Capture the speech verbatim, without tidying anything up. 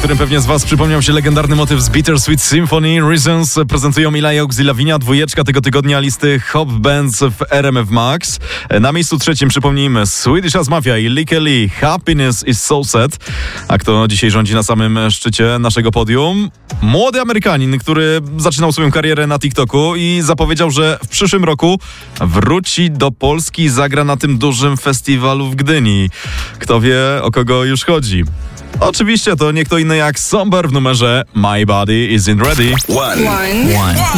którym pewnie z was przypomniał się legendarny motyw z Bittersweet Symphony. Reasons prezentują Mila Jokes i Lavinia, dwójeczka tego tygodnia listy Hop Bands w R M F Max. Na miejscu trzecim przypomnijmy Swedish House Mafia i Lick Lee, Happiness is so sad. A kto dzisiaj rządzi na samym szczycie naszego podium? Młody Amerykanin, który zaczynał swoją karierę na TikToku i zapowiedział, że w przyszłym roku wróci do Polski i zagra na tym dużym festiwalu w Gdyni. Kto wie, o kogo już chodzi? Oczywiście to nie kto inny jak Somber w numerze My Body Isn't Ready. One. One. One.